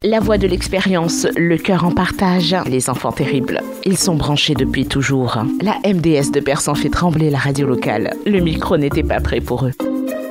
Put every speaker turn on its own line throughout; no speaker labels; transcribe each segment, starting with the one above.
La voix de l'expérience, le cœur en partage, les enfants terribles. Ils sont branchés depuis toujours. La MDS de Persan fait trembler la radio locale. Le micro n'était pas prêt pour eux.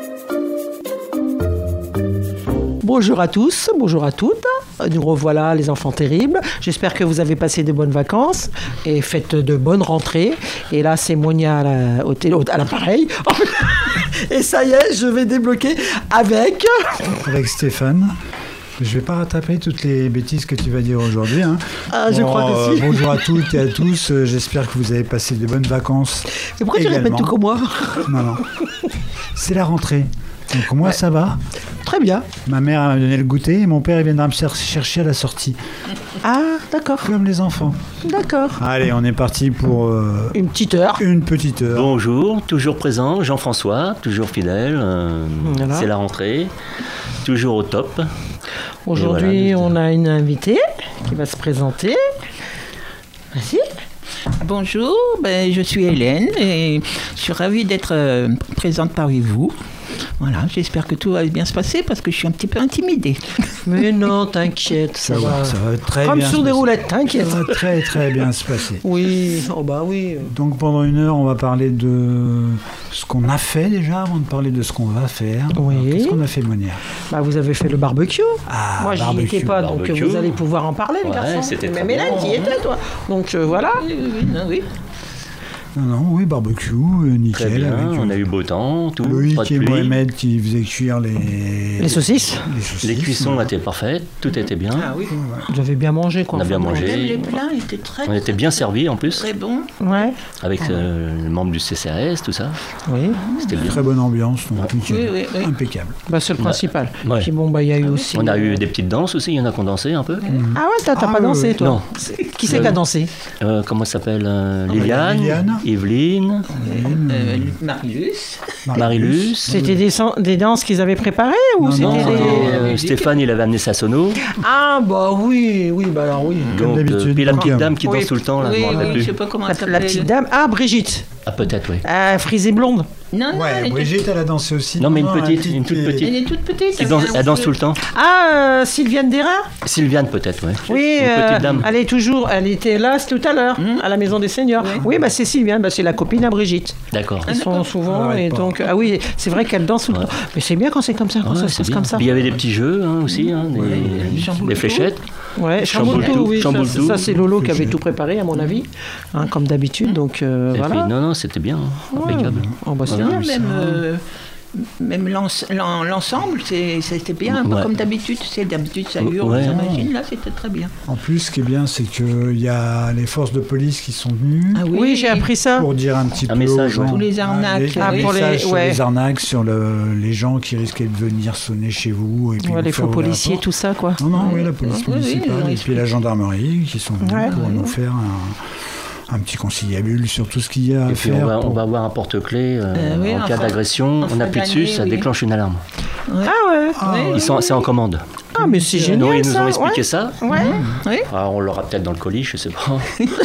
Bonjour à tous, bonjour à toutes. Nous revoilà les enfants terribles. J'espère que vous avez passé de bonnes vacances et faites de bonnes rentrées. Et là, c'est Monia à l'appareil. Et ça y est, je vais débloquer avec
Stéphane. Je ne vais pas rattraper toutes les bêtises que tu vas dire aujourd'hui. Hein.
Je crois que si.
Bonjour à toutes et à tous. J'espère que vous avez passé de bonnes vacances.
Et pourquoi tu répètes tout comme moi ?
Non. C'est la rentrée. Donc moi, ça va.
Très bien.
Ma mère m'a donné le goûter et mon père il viendra me chercher à la sortie.
Ah, d'accord.
Comme les enfants.
D'accord.
Allez, on est parti pour...
Une petite heure.
Bonjour, toujours présent, Jean-François, toujours fidèle. Voilà. C'est la rentrée, toujours au top.
Aujourd'hui, on a une invitée qui va se présenter. Vas-y.
Bonjour, je suis Hélène et je suis ravie d'être présente parmi vous. Voilà, j'espère que tout va bien se passer parce que je suis un petit peu intimidée.
Mais non, t'inquiète, ça va
très bien.
Comme sur des roulettes, t'inquiète.
Ça va très très bien se passer.
Oui, oui.
Donc pendant une heure, on va parler de ce qu'on a fait déjà avant de parler de ce qu'on va faire.
Oui.
Alors, qu'est-ce qu'on a fait, Monia ?
Vous avez fait le barbecue. Moi, j'y étais pas, donc vous allez pouvoir en parler, les garçons.
C'était
mais Hélène, t'y étais, toi. Donc voilà.
Oui.
Oui, barbecue, nickel.
Très bien, on a eu beau temps, tout.
Loïc et Mohamed qui faisaient cuire les
saucisses.
Les cuissons étaient parfaites, tout était bien.
Ah oui.
Vous avez bien mangé, quoi.
On a bien mangé.
Les plats étaient très
On était bien servis en plus.
Très bon.
Ouais.
Avec le membre du CCAS, tout ça.
Oui.
C'était bien. Très bonne ambiance, donc nickel.
Oui.
Impeccable.
C'est le principal.
Ouais.
Puis il y a eu aussi.
On a eu des petites dances aussi, il y en a qui ont dansé un peu.
Ah ouais, t'as pas dansé, toi ?
Non.
Qui c'est qui a dansé ?
Comment ça s'appelle Liliane, Evelyne. Marilus.
C'était des danses qu'ils avaient préparées ou
Non,
c'était
Stéphane, il avait amené sa sono.
Ah oui, alors oui.
Donc, puis la petite dame qui danse tout le temps, là, je me rappelle plus.
Je sais pas comment elle s'appelle.
La petite dame. Ah, Brigitte.
Ah, peut-être, oui.
Frisée blonde.
Non,
Brigitte, elle a dansé aussi.
Non, mais une toute petite.
Elle est toute petite.
Elle danse tout le temps.
Ah, Sylviane Derain.
Sylviane, peut-être, oui.
Oui,
une petite dame.
elle était là tout à l'heure, à la Maison des Seniors. Oui, c'est Sylviane, c'est la copine à Brigitte.
D'accord.
Ils sont souvent, et donc, c'est vrai qu'elle danse tout le temps. Mais c'est bien quand c'est comme ça, quand ça se passe comme ça.
Puis il y avait des petits jeux aussi, des fléchettes.
Ouais, Chamboule-tout, oui. Ça, c'est Lolo qui avait tout préparé, à mon avis, comme d'habitude. Donc,
et
voilà.
puis, non, c'était bien, impeccable.
C'est bien,
même l'ensemble, c'était bien, pas comme d'habitude. D'habitude, ça hurle, ça machine. Là, c'était très bien.
En plus, ce qui est bien, c'est qu'il y a les forces de police qui sont venues.
Ah
oui, j'ai appris ça.
Pour dire un petit peu
message,
aux gens,
tous les arnaques.
Sur les arnaques, sur les gens qui risquaient de venir sonner chez vous. Et puis
les faux policiers, tout ça, quoi.
Non, la police municipale et puis la gendarmerie qui sont venus pour nous faire un petit conciliabule sur tout ce qu'il y a à faire.
On va avoir un porte-clés en cas d'agression. On appuie dessus, ça déclenche une alarme. C'est en commande.
Ah, mais c'est génial.
Ils nous ont expliqué ça.
Ouais.
Alors, on l'aura peut-être dans le colis, je sais pas.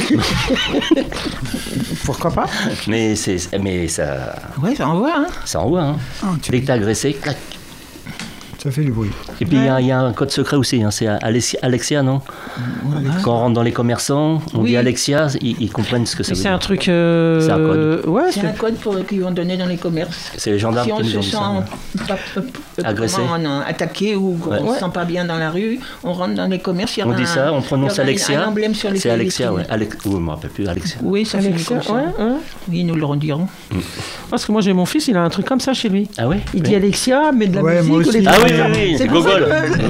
Pourquoi pas ?
Mais ça.
Ouais, ça envoie.
Ça envoie. Dès que t'es agressé, clac.
Ça fait du bruit.
Et puis il y a un code secret aussi, c'est Alexia, non ? Quand on rentre dans les commerçants, on dit Alexia, ils comprennent ce que ça veut dire.
C'est un truc...
C'est un code.
C'est un code qu'ils vont donner dans les commerces.
C'est les gendarmes qui nous ont dit ça.
Si on se sent attaqué ou on ne se sent pas bien dans la rue, on rentre dans les commerces.
On dit ça, on prononce Alexia.
Un emblème sur les
c'est Alexia, oui. Je ne me rappelle plus, Alexia.
Oui, ça fait comme ça. Oui, ils nous le rediront.
Parce que moi, j'ai mon fils, il a un truc comme ça chez lui.
Ah oui ?
Il dit Alexia, mais de la musique.
Oui, c'est Google.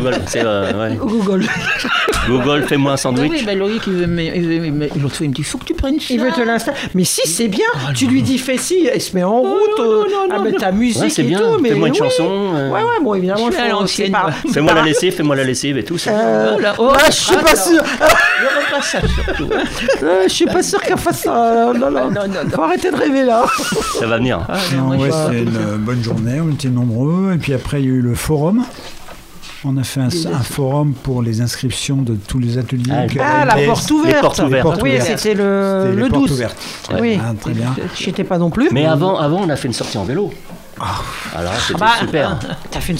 Google, fais-moi un sandwich.
Oui, Loïc, l'autre fois, il me dit, il faut que tu prennes ça.
Il veut te l'installer. Mais si, c'est bien. Tu lui dis, fais ci, elle se met en route, à mettre ta musique et tout.
Fais-moi une chanson.
Bon, évidemment,
je suis à l'ancienne.
Fais-moi la lessive et tout ça.
Je suis pas sûr. Je suis pas sûr qu'elle fasse ça. Non. Faut arrêter de rêver, là.
Ça va venir.
C'était une bonne journée, on était nombreux. Et puis après, il y a eu le forum. On a fait un forum pour les inscriptions de tous les ateliers.
La porte ouverte.
Les portes ouvertes.
Oui, c'était le 12. Oui,
très bien.
J'y étais pas non plus.
Mais avant, on a fait une sortie en vélo. Alors c'était super.
T'as fait une sortie en vélo ?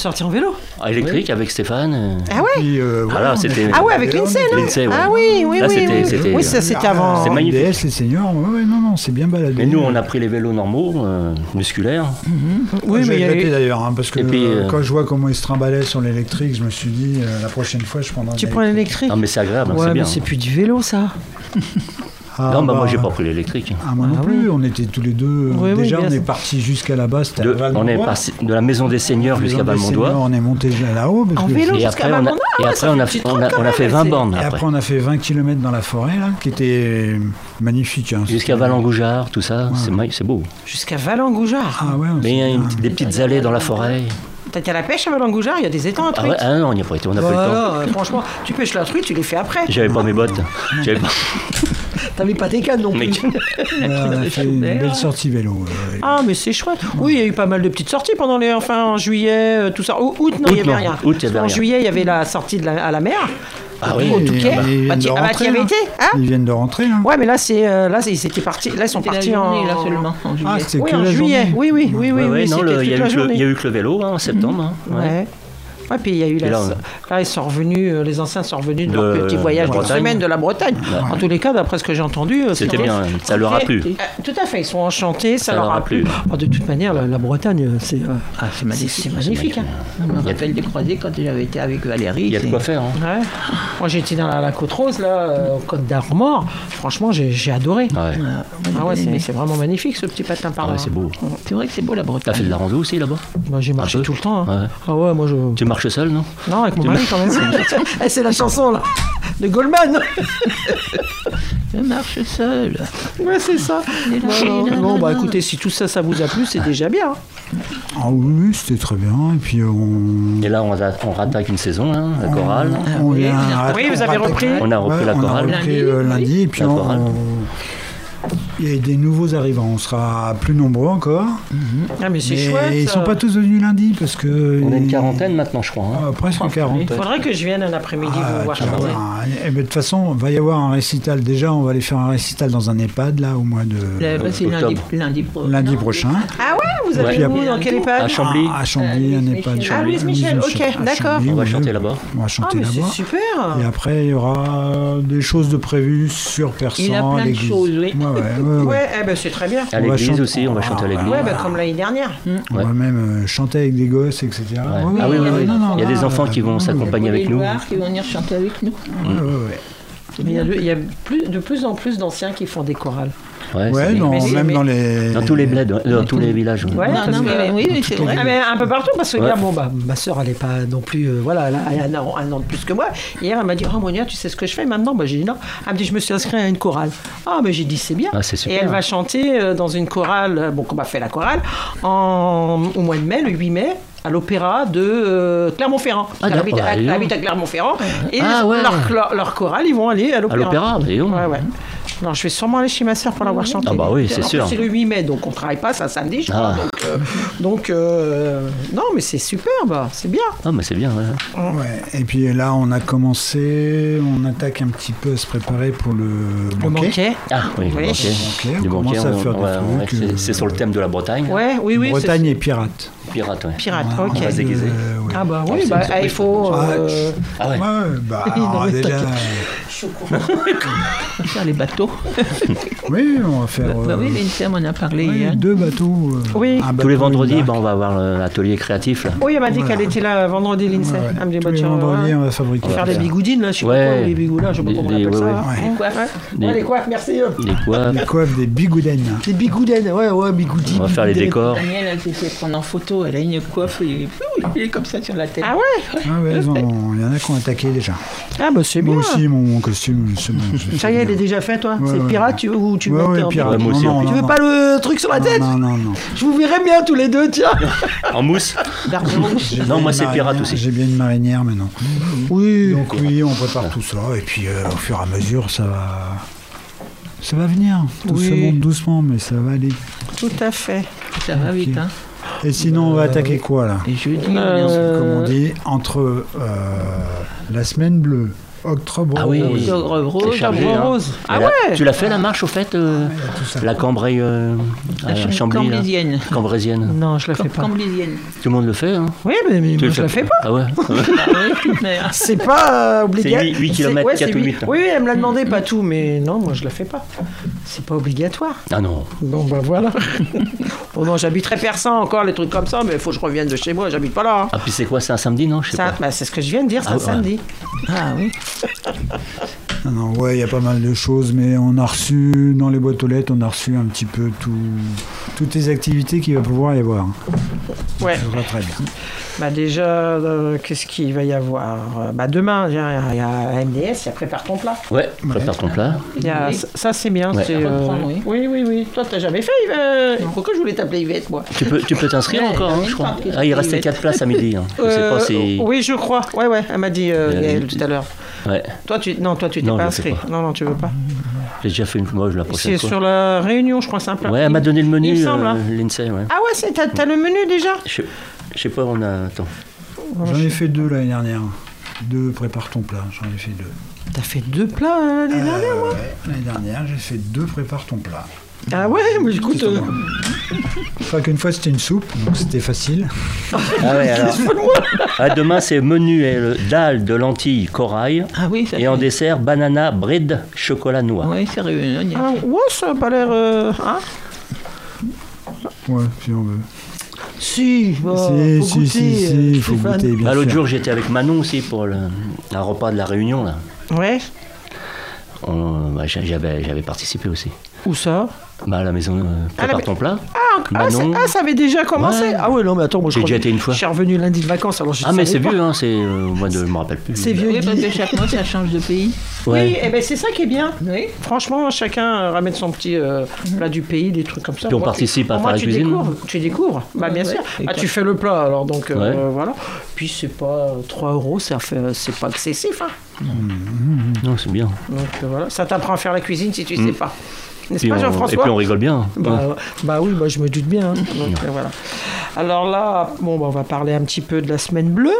Électrique avec Stéphane.
Ah ouais.
Puis,
Voilà, c'était.
Ah ouais, avec l'INSEE, là.
L'INSEE, ouais.
Ah oui, oui,
Là,
oui.
c'était-
Oui, ça c'était avant.
C'est magnifique.
MDS, les seniors, non, c'est bien baladé.
Mais nous, on a pris les vélos normaux, musculaires.
Oui,
J'ai
mais il y a
regretté
eu-
d'ailleurs, hein, parce que
Et puis,
quand je vois comment ils se trimballaient sur l'électrique, je me suis dit, la prochaine fois, je prendrai
Tu
un
prends l'électrique.
Non, mais c'est agréable,
Ouais,
c'est
mais
bien.
c'est plus du vélo, ça.
Ah,
Non, moi, j'ai pas pris l'électrique.
moi non
Ah
plus,
oui.
on était tous les deux.
Oui, oui,
déjà,
bien
on est
sûr.
parti jusqu'à là-bas, c'était à
On est
Valmondois.
passé de la maison des seigneurs jusqu'à
Les
Valmondois.
seniors, on est monté là-haut. parce
En
que-
vélo
Et
jusqu'à
après,
Valmondois.
on
ça fait
a
une petite trotte quand
fait
même,
20
c'est-
bornes.
Et après, on a fait 20 km dans la forêt, là, qui était magnifique. Hein.
Jusqu'à Valengoujard, tout ça, c'est beau.
Jusqu'à Valengoujard.
Ah ouais,
Mais il y a des petites allées dans la forêt.
T'as été à la pêche à Valengoujard, il y a des étangs à
Ah,
truite.
ouais, non, on n'y a pas été, on n'a pas eu le temps.
Voilà, franchement, tu pêches la truite, tu les fais après.
J'avais pas mes bottes. J'avais pas-
T'avais pas tes cannes non plus.
Mais-
Voilà, on a fait une belle sortie vélo.
Ah, mais c'est chouette. Oui, il y a eu pas mal de petites sorties pendant les. Enfin, en juillet, tout ça. Août, non, il n'y avait
non.
rien.
Août, il y avait
En
rien.
juillet, il y avait la sortie à la mer.
Ah oui,
Au Touquet.
ils viennent
Bah,
de
t'y
rentrer,
avais
là.
été, hein?
Ils viennent de rentrer, là.
Ouais, mais là, ils étaient partis. Là, ils sont
C'était la
partis
journée,
en.
là seulement, en juillet.
Ah, c'était
Oui,
que
en
la
juillet.
journée.
Oui,
Ouais,
oui,
non,
c'était
il y a
toute la
eu
journée.
que le vélo hein, en septembre. hein, ouais.
Ouais. Ouais, puis il y a eu
Et
là,
là,
ils sont revenus, les anciens sont revenus de leur
De
petit voyage
la
d'une
Bretagne.
semaine de la Bretagne. En tous les cas, d'après ce que j'ai entendu,
C'était bien, ça leur a plu.
Tout à fait, ils sont enchantés, ça leur a plu. Oh, de toute manière, la Bretagne, c'est
Ah, c'est magnifique.
c'est magnifique. Hein.
Je me rappelle des croisés quand j'avais été avec Valérie.
Il y a de
c'est-
quoi faire. hein.
Ouais. Moi, j'ai été dans la Côte Rose, là, au Côte d'Armor. Franchement, j'ai adoré.
Ouais.
Ah ouais, c'est vraiment magnifique ce petit patin par
Ah
là.
ouais, c'est beau.
C'est vrai que c'est beau la
T'as
Bretagne.
fait de la rando aussi là-bas
Moi, j'ai marché
peu.
tout le temps. Hein.
Ouais.
Ah ouais, moi je.
Tu marches seul, non
Non, avec mon mari quand même. Eh, c'est la chanson là, de Goldman.
Je marche seul.
Ouais, c'est ça. Bon, bah écoutez, si tout ça, ça vous a plu, c'est déjà bien.
Ah oui, c'était très bien. Et puis,
Et là, on rattaque une saison, hein, la chorale.
on vient.
Oui, vous avez repris.
On a repris la
on a
chorale.
repris, lundi. Et puis,
La chorale.
il y a des nouveaux arrivants. On sera plus nombreux encore.
Ah, mais c'est
Mais
chouette.
ils sont
ça.
pas tous venus lundi parce que.
On a une quarantaine maintenant, je crois. hein.
Presque une quarantaine.
Il faudrait que je vienne un après-midi vous voir chanter.
Eh ben, de toute façon, il va y avoir un récital. Déjà, on va aller faire un récital dans un EHPAD là au mois de
C'est
octobre.
lundi prochain.
Ah ouais, vous avez
Ouais.
où dans quel EHPAD?
À Chambly.
À Chambly, un EHPAD.
Michel.
Ah, Louise Michel, ok,
À
d'accord.
Chambly,
On va
oui,
chanter là-bas.
On va
Ah,
chanter
mais
là-bas.
c'est super.
Et après, il y aura des choses de prévues sur Persan,
Il y a plein de
l'église.
choses, oui.
Ouais.
Ouais, eh ben c'est très bien.
À
On va
l'église
chanter.
aussi, on va chanter à l'église.
Ouais, bah comme l'année dernière.
On va même chanter avec des gosses, etc.
Ouais.
Ouais,
Ah oui, oui, oui.
non,
Il y a
là,
des enfants qui vont s'accompagner avec nous.
Qui vont venir chanter avec nous.
Ouais.
Mais il y a de plus en plus d'anciens qui font des chorales.
Ouais,
Ouais,
c'est bien.
non,
Mais c'est-
même
mais-
dans les.
Dans tous les bleds, dans tous les villages.
Ouais,
Non,
parce
non,
que-
mais oui, c'est vrai.
Ah, mais un peu partout, parce que
Ouais.
hier, bon, bah, ma soeur, elle n'est pas non plus. Voilà, elle a un an de plus que moi. Hier, elle m'a dit: Oh, Monia, tu sais ce que je fais maintenant? Bah, j'ai dit non. Elle me dit: Je me suis inscrite à une chorale. Ah, mais j'ai dit: C'est bien.
Ah, c'est super.
Et elle va chanter dans une chorale, qu'on m'a fait la chorale, au mois de mai, le 8 mai. À l'opéra de Clermont-Ferrand.
Ah,
Elle habite,
d'accord.
elle habite à Clermont-Ferrand. Et
Ah, ouais.
leur chorale, ils vont aller à
À
l'opéra.
l'opéra, voyons.
Ouais. Alors, je vais sûrement aller chez ma soeur pour la voir chanter.
Ah bah oui, c'est
En plus,
sûr.
c'est le 8 mai, donc on travaille pas, c'est un samedi, je crois.
Ah.
Donc, non, mais c'est superbe, c'est bien.
Ah, mais c'est bien. Ouais.
Ouais. Et puis là, on a commencé, on attaque un petit peu à se préparer pour le
Le
banquet.
banquet.
Ah, oui,
Oui.
le banquet.
On
Du
commence
banquet,
à faire des
ouais,
trucs,
c'est sur le thème de la Bretagne.
Ouais, oui,
Bretagne et pirate.
Pirate, ouais.
Pirate,
On
ok.
va se déguiser.
ouais.
Ah bah
Ah,
oui,
c'est
bah,
une surprise
il faut...
Ah ouais.
Ouais, bah, alors,
mais
déjà,
t'inquiète.
On va faire les bateaux.
oui, on va faire
Bah oui, l'INSEM, on a parlé
ouais,
hier.
2 bateaux.
Oui.
un
Tous les
bateau,
vendredis,
une
bah,
barque.
on va avoir l'atelier créatif. Là.
Oui, elle m'a dit
Voilà.
qu'elle était là vendredi, l'INSEE.
Ouais, ouais.
Elle me dit,
Tous
bah,
les
tiens,
vendredis,
ouais.
on va fabriquer.
Faire des bigoudines, là, je sais pas
Ouais.
quoi, ou les bigoudins, là, je sais pas comment on appelle
ouais,
ça.
ouais.
hein.
Quoi
Des-
Ouais, les coiffes, merci.
Les quoi
Les coiffes des bigoudènes.
Des bigoudines, ouais, bigoudines.
On va faire les décors.
Daniel, elle s'est fait prendre en photo. Elle a une coiffe, il est comme ça sur la tête.
Ah ouais.
Ah ouais, il y en a qui ont attaqué déjà.
Ah bah c'est bien.
Moi aussi, mon costume, c'est bon. je
Ça y est,
fais
elle est
bien.
déjà faite, toi.
Ouais,
C'est
ouais.
pirate ou tu
Ouais,
montes
ouais,
en
pirate.
Ouais, moi aussi,
Non,
en
non,
Tu veux
non,
pas le truc sur la tête?
non.
Je vous verrais bien tous les deux, tiens.
En mousse
J'ai
Non,
bien
moi,
une
c'est pirate
marinière-
aussi.
J'ai bien une marinière maintenant.
Oui.
Donc oui, on prépare tout ça et puis au fur et à mesure, ça va venir. Tout se monte doucement, mais ça va aller.
Tout à fait.
Ça va vite, hein.
Et sinon, on va attaquer quoi là?
Et jeudi,
Comme on dit, entre la semaine bleue Octobre
Ah oui,
Rose.
c'est chargé, hein.
Rose. Ah
Et là,
ouais.
tu l'as fait la marche au fait la Cambrai à Chambly là.
Cambrésienne.
Cambrésienne.
Non, je la fais pas.
Cambrésienne.
Tout le monde le fait, hein.
Oui, mais
Tu
moi,
le
je la fais pas.
Ah ouais.
C'est pas obligatoire.
C'est 8 kilomètres, 4 ou 8, hein.
Oui, elle me l'a demandé, pas tout, mais non, moi je la fais pas. C'est pas obligatoire.
Ah non.
Bon, bah voilà. Bon, non, j'habiterai Persan encore, les trucs comme ça, mais il faut que je revienne de chez moi, j'habite pas là. Hein.
Ah puis c'est quoi, c'est un samedi, non? Je sais
Ça,
pas.
bah, c'est ce que je viens de dire, c'est un
ouais.
samedi.
Ah oui.
Non, ouais, il y a pas mal de choses, mais on a reçu, dans les boîtes aux lettres, on a reçu un petit peu toutes les activités qu'il va pouvoir y avoir.
Ouais.
Ça va très bien.
Bah déjà, qu'est-ce qu'il va y avoir Bah demain, il y a MDS, il y a Prépare ton plat.
Ouais, prépare ton plat.
Il y a,
Oui.
ça c'est bien.
Ouais.
C'est,
Reprendre, oui.
oui. Toi, t'as jamais fait Pourquoi je voulais t'appeler Yvette, moi
Tu peux t'inscrire
Ouais,
encore, hein,
en
je crois.
même temps,
Ah, il restait 4 places à midi. Hein. Je sais pas si...
Oui, je crois. Ouais, elle m'a dit Yael, tout à l'heure.
Ouais,
Toi, tu t'es
Non,
pas
je le
inscrit.
fais pas.
Non, tu veux pas.
j'ai déjà fait une fois, je la prochaine
C'est
fois.
sur la Réunion, je crois, c'est un plat.
Ouais, elle m'a donné le
Il
menu,
me semble, hein.
l'INSEE, ouais.
Ah ouais, t'as le menu déjà
Je sais pas, on a... Attends.
J'en ai fait 2 l'année dernière. 2 prépare ton plat, j'en ai fait 2.
T'as fait 2 plats l'année dernière, moi
L'année dernière, j'ai fait 2 prépare ton plat.
Ah ouais, mais écoute...
Pas qu'une fois c'était une soupe, donc c'était facile.
Ah ouais, alors... Ah, demain, c'est menu dalle de lentilles corail.
Ah oui, ça
Et en dessert, banana, bride, chocolat noir.
Oui, c'est réunion.
Ah, ouais, ça a pas l'air... Hein
Ouais, si on veut.
Si, bah,
si,
faut goûter,
si, il
je
faut
suis fan.
goûter, bien
Bah, l'autre
sûr.
jour, j'étais avec Manon aussi pour un repas de la Réunion. Là.
Ouais,
J'avais participé aussi.
où ça
Bah, à la maison, prépare ton plat. Manon.
Ça avait déjà commencé.
Ouais.
Ah ouais, non, mais attends, moi
J'ai déjà été une fois.
Je suis revenu lundi de vacances, alors je
Ah, mais
savais
c'est
pas.
vieux, hein, c'est au mois de... Je me rappelle plus.
C'est vieux.
Oui, parce
Guy.
que chaque mois, ça change de pays.
Ouais.
Oui, et ben c'est ça qui est bien.
Oui.
Franchement, chacun ramène son petit plat du pays, des trucs comme ça.
Puis on
Moi,
participe à
pour moi,
faire la cuisine.
Tu découvres, bah bien
Ouais,
sûr.
ouais.
Ah, tu fais le plat, alors donc
Ouais.
voilà. Puis c'est pas 3 €, c'est pas excessif. Hein.
Non, c'est bien.
Donc voilà, ça t'apprend à faire la cuisine si tu sais pas. N'est-ce
Puis
pas
et
Jean-François
puis on rigole bien.
Bah oui, bah je me doute bien. Hein. Donc, voilà. Alors là, bon, bah, on va parler un petit peu de la semaine bleue.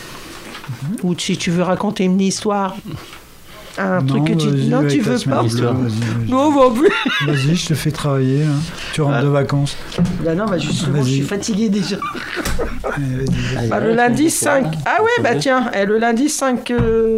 Ou si tu veux raconter une histoire. Un truc que tu...
vas-y,
Non,
avec
tu
la
veux
semaine
pas
bleue,
Histoire.
vas-y.
Non, bah plus.
Vas-y, je te fais travailler. Hein. Tu rentres de vacances.
Bah non, bah justement, je
Vas-y.
suis fatigué déjà.
Allez, vas-y.
Bah, le lundi 5... Ah ouais, bah tiens, le lundi 5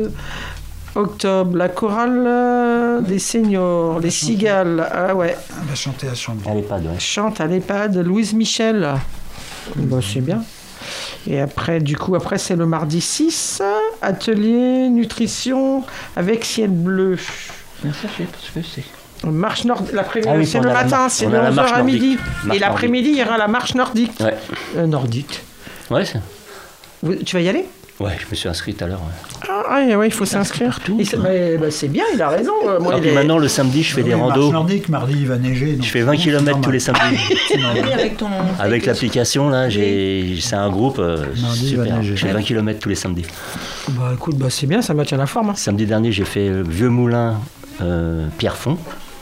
octobre, la chorale des seniors, les cigales. Ah ouais,
On va chanter à Chambly.
Elle est pas de...
chante à l'EHPAD Louise Michel. Bah c'est bien. Et après, du coup, après c'est le mardi 6, atelier nutrition avec ciel bleu.
Mais ça, je sais pas ce que c'est.
Marche nordique,
Ah oui,
c'est
on
le
a la
matin,
marche-
c'est
on
de
a la
11h
marche
à midi.
nordique.
Et l'après-midi, il y aura la marche nordique.
Ouais.
Nordique.
Ouais,
Tu vas y aller?
ouais, je me suis inscrit tout à l'heure. Ouais.
Ah ouais, il faut s'inscrire. C'est bien, il a raison. Moi,
Ah, puis maintenant, le samedi, je fais des
Oui, marche
randos.
nordique, mardi, il va neiger. donc
Je fais 20
c'est
km
normal.
tous les samedis.
C'est normal.
Avec ton...
Avec l'application, là, c'est un groupe
Mardi, il va
super.
neiger.
Je fais 20 km tous les samedis.
Bah écoute, bah, c'est bien, ça maintient la forme. Hein.
Samedi dernier, j'ai fait Vieux Moulin, Pierrefonds,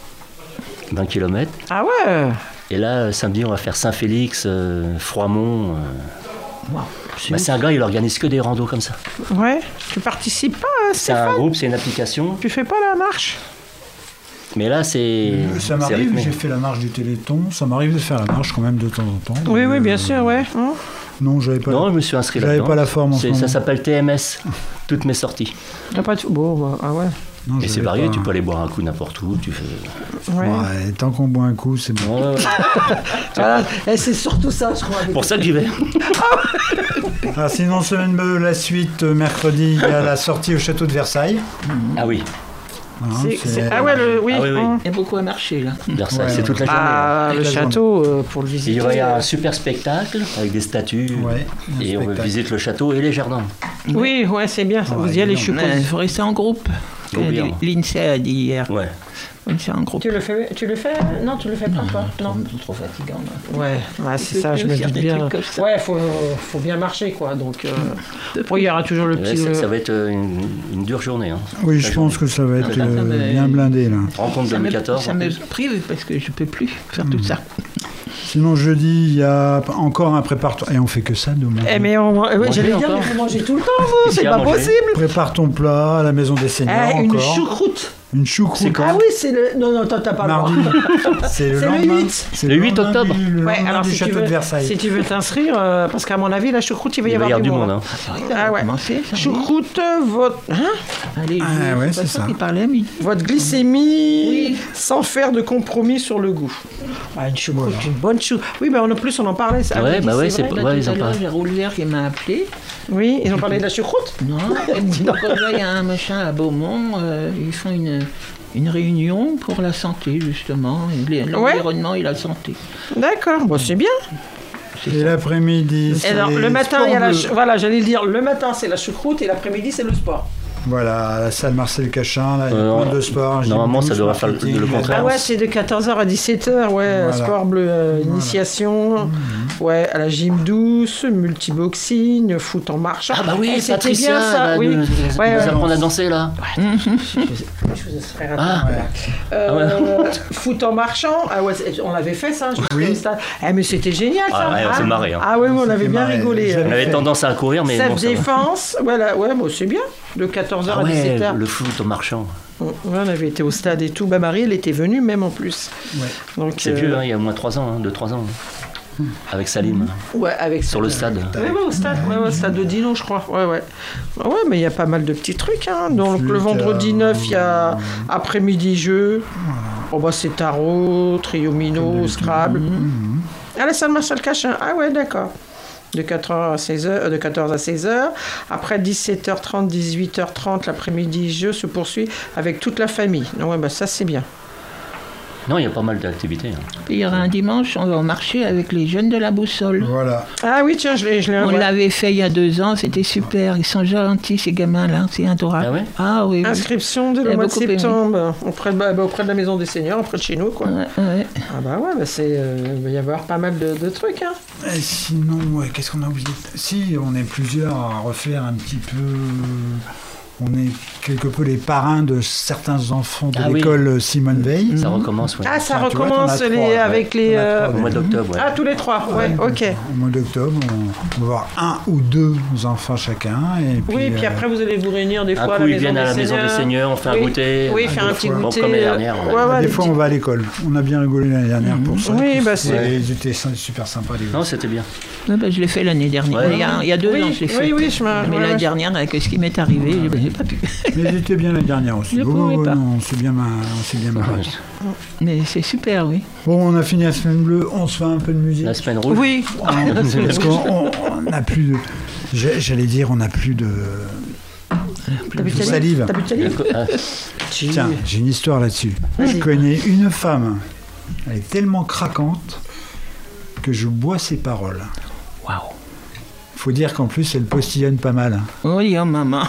20 km.
Ah ouais.
Et là, samedi, on va faire Saint-Félix, Froidmont. Bah, c'est un gars, il organise que des randos comme ça.
Ouais. Tu participes pas,
C'est un
Stéphane?
groupe, c'est une application.
Tu fais pas la marche?
Mais là, c'est.
Ça
c'est
m'arrive,
rythmé.
j'ai fait la marche du Téléthon. Ça m'arrive de faire la marche quand même de temps en temps.
Oui,
mais,
oui, bien sûr, ouais. Hein.
Non, j'avais pas.
Non, je me suis inscrit
J'avais
là-dedans.
pas la forme en ce
Ça
moment.
s'appelle TMS, toutes mes sorties.
T'as pas de... Bon, bah, ah ouais.
Non,
Et c'est
j'avais
varié,
pas.
tu peux aller boire un coup n'importe où. Tu fais...
Ouais.
Ouais, tant qu'on boit un coup, c'est bon.
Ouais, ouais.
Voilà. Et c'est surtout ça, je crois.
C'est pour ça que j'y vais.
Ah, sinon, semaine bleue, la suite, mercredi, il y a la sortie au château de Versailles.
Ah oui,
Hein,
Ah ouais, oui.
Ah oui, oui.
hein.
Il y a beaucoup à marcher, là.
Versailles,
Ouais,
c'est toute la journée.
Ah,
Toute
le
la
château, pour le
Et
visiter.
il y a un super spectacle avec des statues.
Ouais, un
Et on
spectacle.
visite le château et les jardins.
Oui, ouais, c'est bien.
Ouais,
Vous y allez, je
évidemment.
suppose.
Il faut rester en groupe.
Faut bien.
L'INSEE a dit hier.
Ouais.
C'est en groupe.
Tu le fais? Non, tu le fais pas, toi. Non.
C'est trop fatigant. Là.
Ouais, c'est
peux
ça, je
plus
me
faire
doute
des
bien.
trucs comme ça.
Ouais, faut bien marcher, quoi. Donc, il y aura toujours le
Ouais,
petit.
ça va être une dure journée. Hein.
Oui, je pense que ça va être
ça me-
bien blindé, là.
Rencontre
Ça me
2014.
prive parce que je peux plus faire tout ça.
Sinon, jeudi, il y a encore un prépare-toi. Et on fait que ça, nous.
Mais j'allais dire, mais vous mangez tout le temps, vous. C'est pas possible.
Prépare ton plat à la maison des seniors.
Une choucroute.
Une choucroute.
C'est quand? Ah oui, c'est le... Non, t'as pas le droit.
C'est le
8.
C'est
le 8 octobre.
Alors, du château de Versailles.
Si tu veux t'inscrire, parce qu'à mon avis, la choucroute, il va y avoir du monde.
Ah ouais.
Choucroute, votre...
Allez,
ouais, c'est ça.
Votre glycémie, sans faire de compromis sur le goût. Une choucroute, une bonne choucroute. Oui, mais en plus, on en parlait.
Ouais, bah ouais, c'est vrai.
Tout à l'heure, j'ai Roulevert qui m'a appelé.
Oui, ils ont parlé de la choucroute?
Non, il y a un machin à Beaumont, ils font une réunion pour la santé, justement, l'environnement et la santé.
D'accord, bon, c'est bien.
Et l'après-midi, c'est...
Alors, le matin, il y a voilà, j'allais le dire, le matin, c'est la choucroute et l'après-midi, c'est le sport.
Voilà, la salle Marcel Cachin, là, il y a plein de sport.
Normalement, ça devrait faire le contraire.
Ah ouais, c'est de 14h à 17h, ouais, voilà. Sport bleu, initiation, ouais, à la gym douce, multiboxing, foot en marchant.
Ah bah oui,
c'était bien ça, oui.
Nous apprendre à danser, là.
Je vous serais foot en marchant, ah ouais, on avait fait ça, au stade. Mais c'était génial ça.
On s'est marré.
Ah oui, on avait bien rigolé.
On avait tendance à courir, mais bon,
self-défense, voilà, ouais, bon, c'est bien. De 14h à 17h.
Le foot en marchant.
Ouais, on avait été au stade et tout. Bah, Marie, elle était venue même en plus.
Ouais.
Donc,
c'est vieux, il y a au moins 3 ans, 2-3 ans. Avec Salim.
Ouais, avec
sur le stade.
Ouais, au stade, au stade de Dinan, je crois. Ouais, mais il y a pas mal de petits trucs. Donc le vendredi 9, il y a après-midi jeu. Oh, bah, c'est tarot, triomino, Scrabble. Ah, la salle Marcel Cachin. Ah ouais, d'accord. De 14 à 16h. Après 17h30, 18h30, l'après-midi, jeu se poursuit avec toute la famille. Donc, ouais, bah, ça, c'est bien.
Non, il y a pas mal d'activités.
Il y aura un dimanche, on va au marché avec les jeunes de la Boussole.
Voilà.
Ah oui, tiens, je l'ai
On l'avait fait il y a 2 ans, c'était super. Ils sont gentils, ces gamins-là, c'est adorable.
Ah ouais?
Ah oui.
Inscription dès le mois de septembre, auprès de la maison des seniors, auprès de chez nous, quoi.
Ouais.
Ah bah ouais, il va y avoir pas mal de trucs, hein.
Et sinon, qu'est-ce qu'on a oublié? Si, on est plusieurs à refaire un petit peu... On est quelque peu les parrains de certains enfants de l'école Simone Veil.
Ça recommence, oui.
Ah, ça recommence avec les...
Au mois d'octobre,
Ah, tous les 3, ok.
Au mois d'octobre, on va avoir 1 ou 2 enfants chacun. Et puis,
puis après, vous allez vous réunir des fois à la maison des seigneurs.
Ils viennent à la maison des seigneurs, on fait un goûter.
Oui, faire un petit goûter.
Comme l'année dernière.
Des fois, on va à l'école. On a bien rigolé l'année dernière pour ça.
Oui, bah
ils étaient super sympas.
Non, c'était bien.
Je l'ai fait l'année dernière. Il y a 2 ans, je l'ai fait.
Oui,
mais l'année dernière, avec ce qui m'est arrivé, j'ai pas pu.
Mais j'étais bien l'année dernière aussi. On s'est bien marré.
Mais c'est super, oui.
Bon, on a fini la semaine bleue, on se fait un peu de musique.
La semaine rouge.
Oui.
Parce qu'on n'a plus de... J'allais dire, on n'a plus de... salive.
T'as plus de salive?
Tiens, j'ai une histoire là-dessus. Je connais une femme, elle est tellement craquante que je bois ses paroles.
Waouh.
Faut dire qu'en plus, elle postillonne pas mal.
Oui, maman.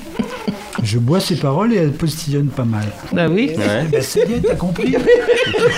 Je bois ses paroles et elle postillonne pas mal.
Bah oui.
Bah, c'est bien, t'as compris.